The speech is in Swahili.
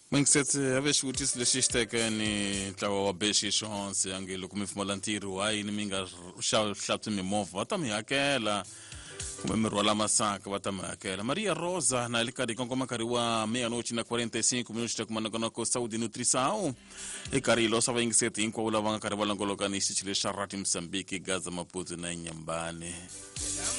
Mengset aveshutis le shisteka ni tlawa wabeshi shonse angelo kumifumala ntiru ai ni minga shabtu mimova watamihakela kumemerwala masaka watamihakela. Maria Rosa na ilikadi konkoma kariwa 1:45 minutos takumanagana ko Saudi Nutrição e karilo sava ingset inkwa ula wanga kariwala ngolokani sichile sharati Msambiki Gaza Maputo na Nyambane.